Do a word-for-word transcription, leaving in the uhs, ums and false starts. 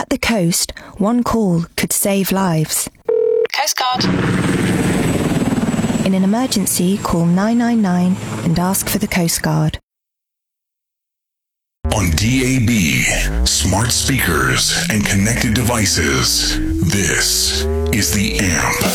At the coast, one call could save lives. Coast Guard. In an emergency, call nine nine nine and ask for the Coast Guard. On D A B, smart speakers, and connected devices, this is The Amp.